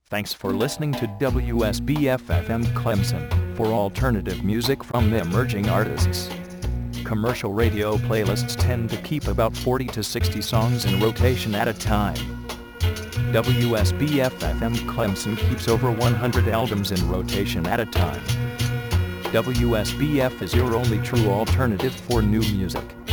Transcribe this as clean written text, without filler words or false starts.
Thanks for listening to WSBF-FM Clemson for alternative music from the emerging artists. Commercial radio playlists tend to keep about 40 to 60 songs in rotation at a time. WSBF-FM Clemson keeps over 100 albums in rotation at a time. WSBF is your only true alternative for new music.